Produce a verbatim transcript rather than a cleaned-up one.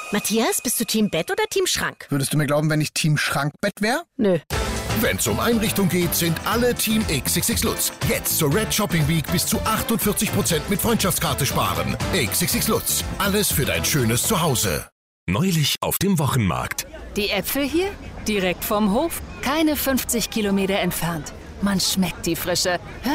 Matthias, bist du Team Bett oder Team Schrank? Würdest du mir glauben, wenn ich Team Schrankbett wäre? Nö. Wenn's um Einrichtung geht, sind alle Team X X X Lutz. Jetzt zur Red Shopping Week bis zu achtundvierzig Prozent mit Freundschaftskarte sparen. X X X Lutz. Alles für dein schönes Zuhause. Neulich auf dem Wochenmarkt. Die Äpfel hier? Direkt vom Hof? Keine fünfzig Kilometer entfernt. Man schmeckt die Frische. Hört